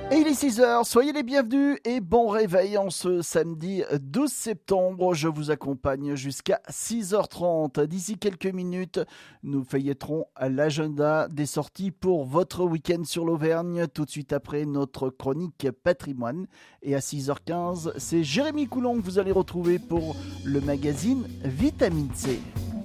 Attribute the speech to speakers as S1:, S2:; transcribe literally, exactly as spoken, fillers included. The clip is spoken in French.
S1: Et il est six heures, soyez les bienvenus et bon réveil en ce samedi douze septembre. Je vous accompagne jusqu'à six heures trente. D'ici quelques minutes, nous feuilletterons l'agenda des sorties pour votre week-end sur l'Auvergne. Tout de suite après notre chronique patrimoine. Et à six heures quinze, c'est Jérémy Coulon que vous allez retrouver pour le magazine Vitamine C.